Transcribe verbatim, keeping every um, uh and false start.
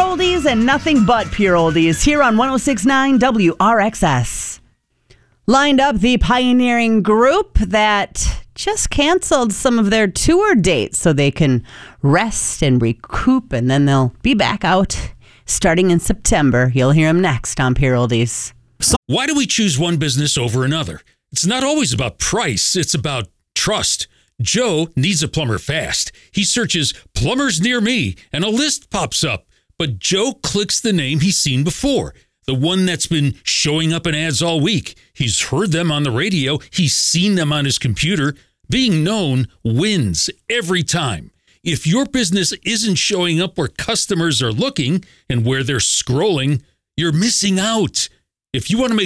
oldies and nothing but pure oldies here on one oh six point nine W R X S. Lined up the pioneering group that just canceled some of their tour dates so they can rest and recoup, and then they'll be back out starting in September. You'll hear them next on Pure Oldies. Why do we choose one business over another? It's not always about price. It's about trust. Joe needs a plumber fast. He searches plumbers near me and a list pops up. But Joe clicks the name he's seen before, the one that's been showing up in ads all week. He's heard them on the radio. He's seen them on his computer. Being known wins every time. If your business isn't showing up where customers are looking and where they're scrolling, you're missing out. If you want to make